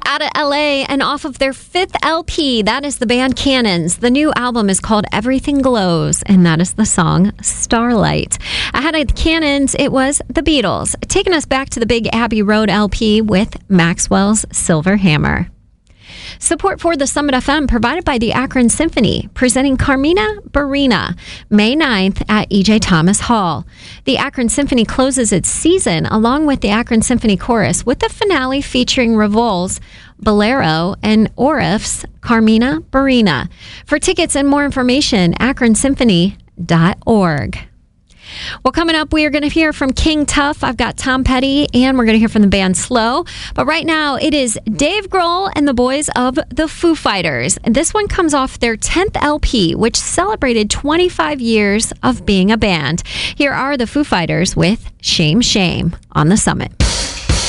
Out of LA and off of their 5th LP, that is the band Cannons. The new album is called Everything Glows, and that is the song Starlight. Ahead of the Cannons, it was the Beatles, taking us back to the Big Abbey Road LP with Maxwell's Silver Hammer. Support for the Summit FM provided by the Akron Symphony, presenting Carmina Burana, May 9th at E.J. Thomas Hall. The Akron Symphony closes its season along with the Akron Symphony Chorus with the finale featuring Revol's Bolero and Orif's Carmina Burana. For tickets and more information, akronsymphony.org. Well, coming up, we are going to hear from King Tuff. I've got Tom Petty, and we're going to hear from the band Slow. But right now, it is Dave Grohl and the boys of the Foo Fighters. And this one comes off their 10th LP, which celebrated 25 years of being a band. Here are the Foo Fighters with Shame, Shame on the Summit.